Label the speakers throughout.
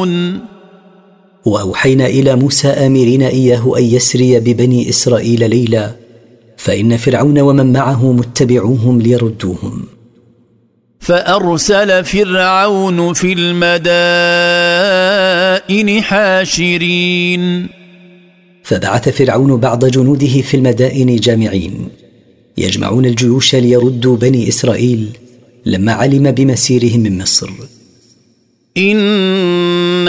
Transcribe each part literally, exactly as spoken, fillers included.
Speaker 1: فرعون
Speaker 2: وأوحينا إلى موسى آمرين إياه أن يسري ببني إسرائيل ليلا فإن فرعون ومن معه متبعوهم ليردوهم.
Speaker 1: فأرسل فرعون في المدائن حاشرين
Speaker 2: فبعث فرعون بعض جنوده في المدائن جامعين يجمعون الجيوش ليردوا بني إسرائيل لما علم بمسيرهم من مصر.
Speaker 1: إن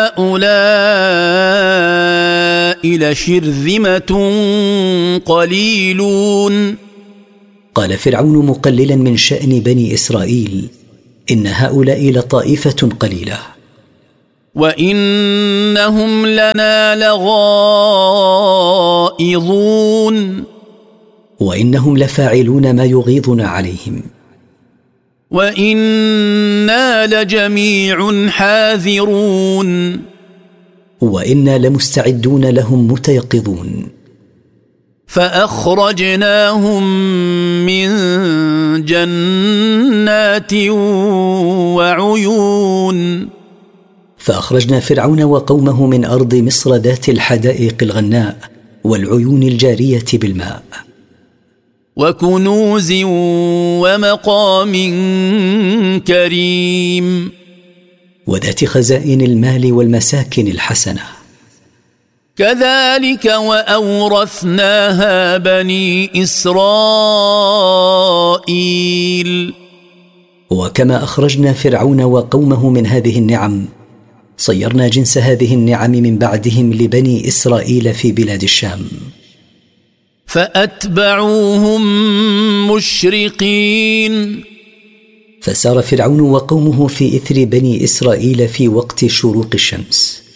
Speaker 1: هؤلاء لشرذمة قليلون
Speaker 2: قال فرعون مقللا من شأن بني إسرائيل إن هؤلاء لطائفة قليلة
Speaker 1: وإنهم لنا لغائظون
Speaker 2: وإنهم لفاعلون ما يغيظنا عليهم
Speaker 1: وإنا لجميع حاذرون
Speaker 2: وإنا لمستعدون لهم متيقظون.
Speaker 1: فأخرجناهم من جنات وعيون
Speaker 2: فأخرجنا فرعون وقومه من أرض مصر ذات الحدائق الغناء والعيون الجارية بالماء
Speaker 1: وكنوز ومقام كريم
Speaker 2: وذات خزائن المال والمساكن الحسنة.
Speaker 1: كذلك وأورثناها بني إسرائيل
Speaker 2: وكما أخرجنا فرعون وقومه من هذه النعم صيرنا جنس هذه النعم من بعدهم لبني إسرائيل في بلاد الشام.
Speaker 1: فأتبعوهم مشرقين
Speaker 2: فسار فرعون وقومه في إثر بني إسرائيل في وقت شروق الشمس